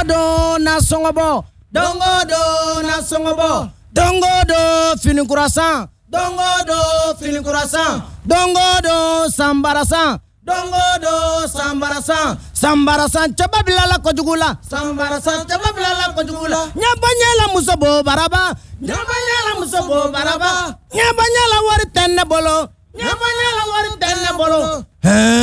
do na songobo. Dongo do na songobo. Dongo do fini kurasan. Dongo do fini kurasan. Dongo do sambarasan. Dongo do sambarasan. Sambarasan coba bilala kojugula. Sambarasan coba bilala kojugula. Nyabanyala musobo baraba. Nyabanyala musobo baraba. Nyabanyala wari tenne bolo. Nyabanyala wari tenne bolo.